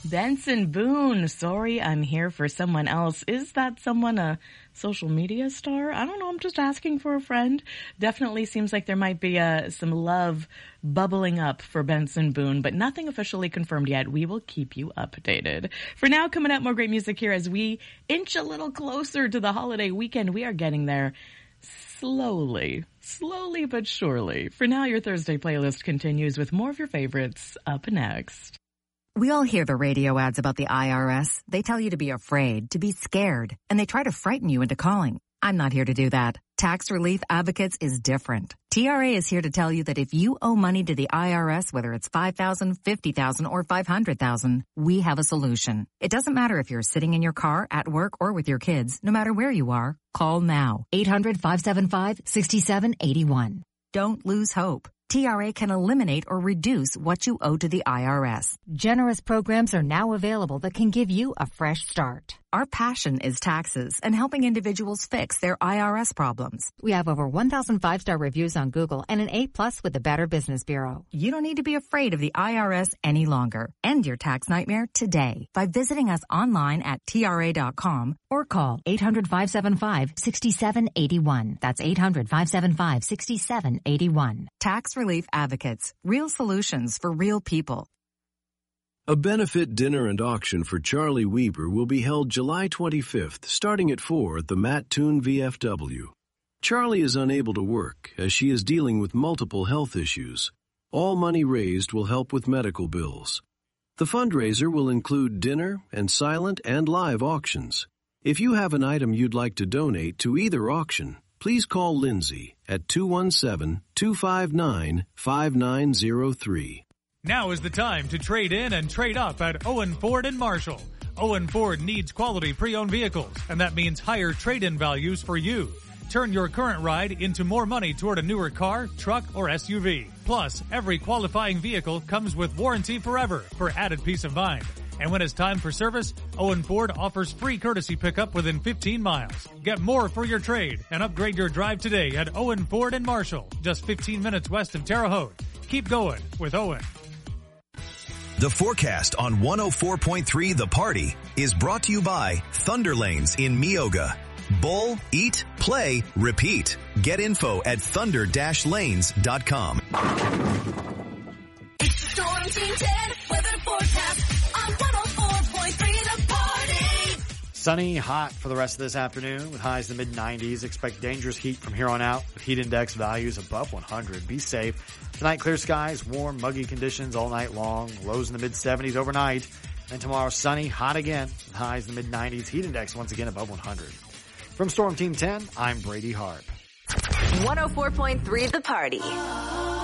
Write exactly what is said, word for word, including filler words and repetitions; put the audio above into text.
Benson Boone, sorry, I'm here for someone else. Is that someone a social media star? I don't know. I'm just asking for a friend. Definitely seems like there might be uh, some love bubbling up for Benson Boone, but nothing officially confirmed yet. We will keep you updated. For now, coming up, more great music here as we inch a little closer to the holiday weekend. We are getting there slowly, slowly but surely. For now, your Thursday playlist continues with more of your favorites up next. We all hear the radio ads about the I R S. They tell you to be afraid, to be scared, and they try to frighten you into calling. I'm not here to do that. Tax Relief Advocates is different. T R A is here to tell you that if you owe money to the I R S, whether it's five thousand dollars, fifty thousand dollars, or five hundred thousand dollars, we have a solution. It doesn't matter if you're sitting in your car, at work, or with your kids. No matter where you are, call now. eight hundred, five seven five, six seven eight one. Don't lose hope. T R A can eliminate or reduce what you owe to the I R S. Generous programs are now available that can give you a fresh start. Our passion is taxes and helping individuals fix their I R S problems. We have over one thousand five-star reviews on Google and an A plus with the Better Business Bureau. You don't need to be afraid of the I R S any longer. End your tax nightmare today by visiting us online at T R A dot com or call eight hundred, five seven five, six seven eight one. That's eight hundred, five seven five, six seven eight one. Tax Relief Advocates. Real solutions for real people. A benefit dinner and auction for Charlie Weber will be held July twenty-fifth, starting at four at the Matt Toon V F W. Charlie is unable to work as she is dealing with multiple health issues. All money raised will help with medical bills. The fundraiser will include dinner and silent and live auctions. If you have an item you'd like to donate to either auction, please call Lindsay at two one seven, two five nine, five nine zero three. Now is the time to trade in and trade up at Owen Ford and Marshall. Owen Ford needs quality pre-owned vehicles, and that means higher trade-in values for you. Turn your current ride into more money toward a newer car, truck, or S U V. Plus, every qualifying vehicle comes with warranty forever for added peace of mind. And when it's time for service, Owen Ford offers free courtesy pickup within fifteen miles. Get more for your trade and upgrade your drive today at Owen Ford and Marshall, just fifteen minutes west of Terre Haute. Keep going with Owen. The forecast on one oh four point three The Party is brought to you by Thunder Lanes in Meoga. Bowl, eat, play, repeat. Get info at thunder dash lanes dot com. It's the Storm Team ten weather forecast on one oh four point three The Party. Sunny, hot for the rest of this afternoon with highs in the mid nineties. Expect dangerous heat from here on out with heat index values above one hundred. Be safe. Tonight, clear skies, warm, muggy conditions all night long. Lows in the mid seventies overnight. And tomorrow, sunny, hot again with highs in the mid nineties. Heat index once again above one hundred. From Storm Team ten, I'm Brady Harp. one oh four point three The Party.